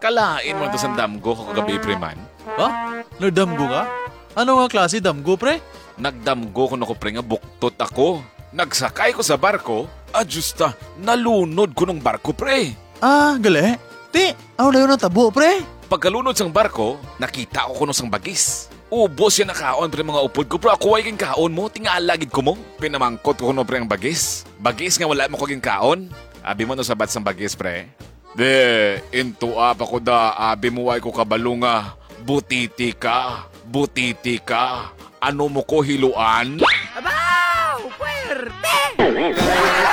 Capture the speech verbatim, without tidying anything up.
Kalain mo to sa damgo ko kagabi, pre man. Ha? Nagdamgo ka? Ano nga klase damgo, pre? Nagdamgo ko na ko, pre, nga buktot ako. Nagsakay ko sa barko, adjusta, nalunod ko ng barko, pre. Ah, gali. Ti, ako na yun ang tabo, pre. Pagkalunod sang barko, nakita ko kuno sang bagis. Ubos yan na kaon, pre, mga upod ko. Pero ako ay king kaon mo, tingalagid ko mo. Pinamangkot ko kuno, pre, ang bagis. Bagis nga wala mo ko king kaon. Abi mo no sabat sang bagis, pre. De, into up ako da, abi mo ay ko kabalunga. Butiti ka, butiti ka. Ano mo ko hiluan? Abaw! Puwerte!